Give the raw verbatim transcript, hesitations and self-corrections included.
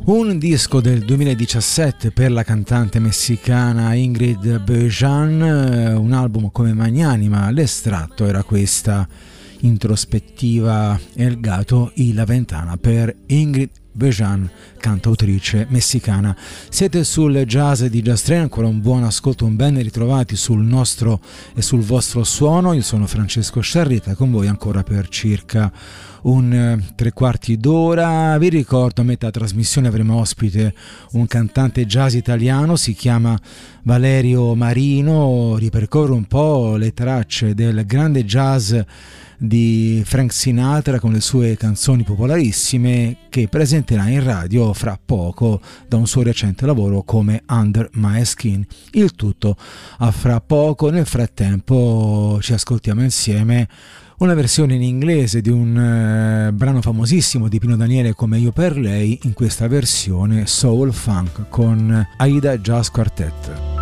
Un disco del duemiladiciassette per la cantante messicana Ingrid Bejan, un album come magnanima. L'estratto era questa introspettiva El Gato y la Ventana per Ingrid Bejan, cantautrice messicana. Siete sul Jazz di Jazz Train, ancora un buon ascolto, un ben ritrovati sul nostro e sul vostro suono. Io sono Francesco Sciarrita, con voi ancora per circa un eh, tre quarti d'ora. Vi ricordo, a metà trasmissione avremo ospite un cantante jazz italiano, si chiama Valerio Marino, ripercorre un po' le tracce del grande jazz di Frank Sinatra con le sue canzoni popolarissime, che presenterà in radio fra poco da un suo recente lavoro come Under My Skin. Il tutto a fra poco. Nel frattempo ci ascoltiamo insieme una versione in inglese di un eh, brano famosissimo di Pino Daniele, Come io per lei, in questa versione soul funk con Aida Jazz Quartet.